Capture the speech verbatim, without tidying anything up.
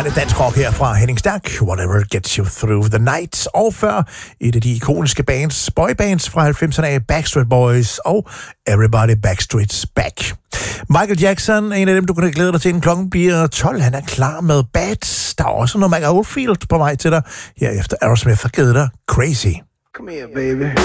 Dejligt dansk rock her fra Henning Stærk, Whatever Gets You Through the Night. Og før et af de ikoniske bands, boybands fra halvfemserne af, Backstreet Boys og Everybody Backstreet's Back. Michael Jackson, en af dem, du kan glæde dig til, en klokken bliver tolv. Han er klar med Bad. Der er også noget Michael Oldfield på vej til dig. Her efter Aerosmith har givet dig Crazy. Come here, baby.